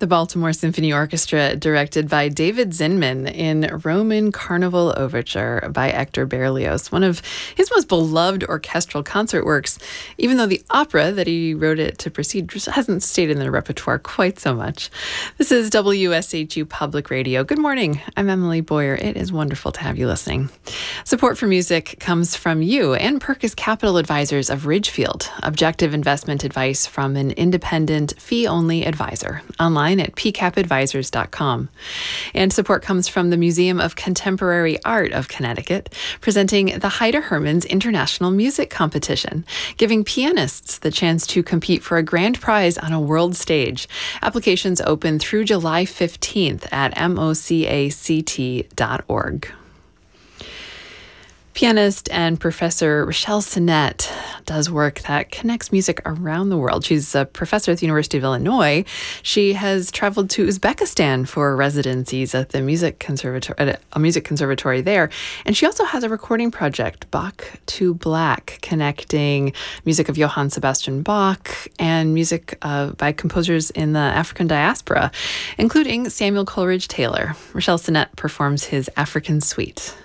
The Baltimore Symphony Orchestra, directed by David Zinman, in Roman Carnival Overture by Hector Berlioz, one of his most beloved orchestral concert works, even though the opera that he wrote it to precede just hasn't stayed in the repertoire quite so much. This is WSHU Public Radio. Good morning. I'm Emily Boyer. It is wonderful to have you listening. Support for music comes from you and Perkis Capital Advisors of Ridgefield, objective investment advice from an independent, fee-only advisor. Online at pcapadvisors.com. And support comes from the Museum of Contemporary Art of Connecticut, presenting the Haida Hermans International Music Competition, giving pianists the chance to compete for a grand prize on a world stage. Applications open through July 15th at mocact.org. Pianist and professor Rochelle Sinnett does work that connects music around the world. She's a professor at the University of Illinois. She has traveled to Uzbekistan for residencies at the music conservatory there. And she also has a recording project, Bach to Black, connecting music of Johann Sebastian Bach and music by composers in the African diaspora, including Samuel Coleridge Taylor. Rochelle Sinnett performs his African Suite.